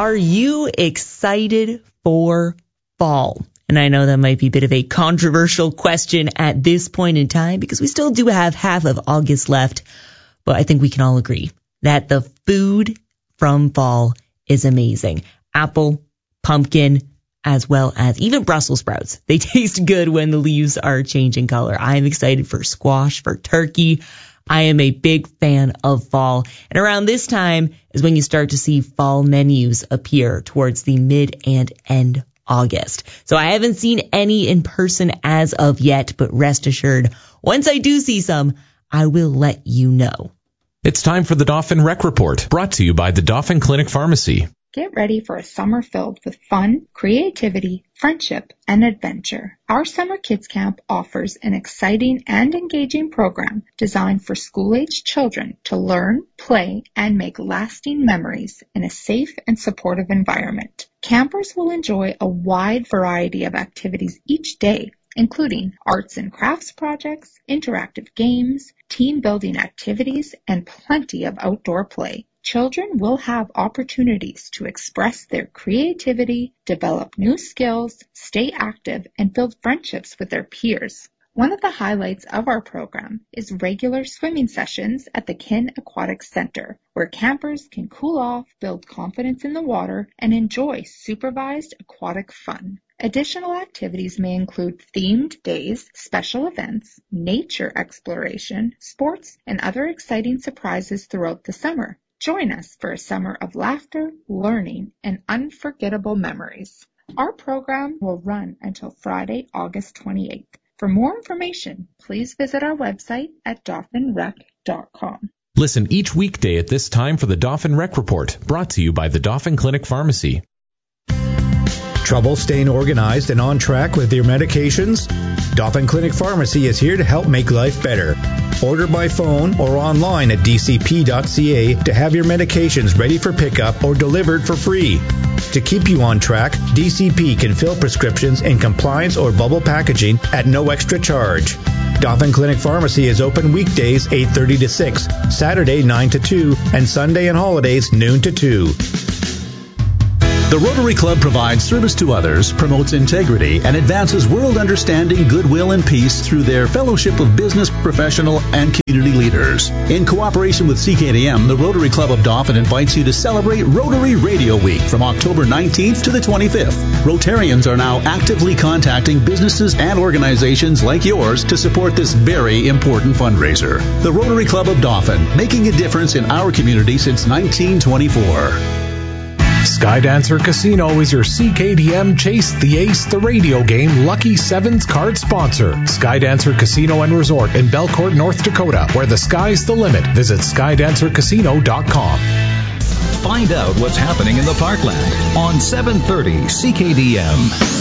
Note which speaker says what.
Speaker 1: Are you excited for fall? And I know that might be a bit of a controversial question at this point in time because we still do have half of August left. But I think we can all agree that the food from fall is amazing. Apple, pumpkin, as well as even Brussels sprouts. They taste good when the leaves are changing color. I am excited for squash, for turkey. I am a big fan of fall. And around this time is when you start to see fall menus appear towards the mid and end August. So I haven't seen any in person as of yet, but rest assured, once I do see some, I will let you know.
Speaker 2: It's time for the Dauphin Rec Report, brought to you by the Dauphin Clinic Pharmacy.
Speaker 3: Get ready for a summer filled with fun, creativity, friendship, and adventure. Our Summer Kids Camp offers an exciting and engaging program designed for school-aged children to learn, play, and make lasting memories in a safe and supportive environment. Campers will enjoy a wide variety of activities each day, including arts and crafts projects, interactive games, team-building activities, and plenty of outdoor play. Children will have opportunities to express their creativity, develop new skills, stay active, and build friendships with their peers. One of the highlights of our program is regular swimming sessions at the Kin Aquatic Center, where campers can cool off, build confidence in the water, and enjoy supervised aquatic fun. Additional activities may include themed days, special events, nature exploration, sports, and other exciting surprises throughout the summer. Join us for a summer of laughter, learning, and unforgettable memories. Our program will run until Friday, August 28th. For more information, please visit our website at dauphinrec.com.
Speaker 2: Listen each weekday at this time for the Dauphin Rec Report, brought to you by the Dauphin Clinic Pharmacy.
Speaker 4: Trouble staying organized and on track with your medications? Dauphin Clinic Pharmacy is here to help make life better. Order by phone or online at dcp.ca to have your medications ready for pickup or delivered for free. To keep you on track, DCP can fill prescriptions in compliance or bubble packaging at no extra charge. Dauphin Clinic Pharmacy is open weekdays 8:30 to 6, Saturday 9 to 2, and Sunday and holidays noon to 2.
Speaker 5: The Rotary Club provides service to others, promotes integrity, and advances world understanding, goodwill, and peace through their fellowship of business, professional, and community leaders. In cooperation with CKDM, the Rotary Club of Dauphin invites you to celebrate Rotary Radio Week from October 19th to the 25th. Rotarians are now actively contacting businesses and organizations like yours to support this very important fundraiser. The Rotary Club of Dauphin, making a difference in our community since 1924.
Speaker 6: Skydancer Casino is your CKDM Chase the Ace the radio game Lucky Sevens card sponsor. Skydancer Casino and Resort in Belcourt, North Dakota, where the sky's the limit. Visit skydancercasino.com.
Speaker 7: Find out what's happening in the Parkland on 730 CKDM.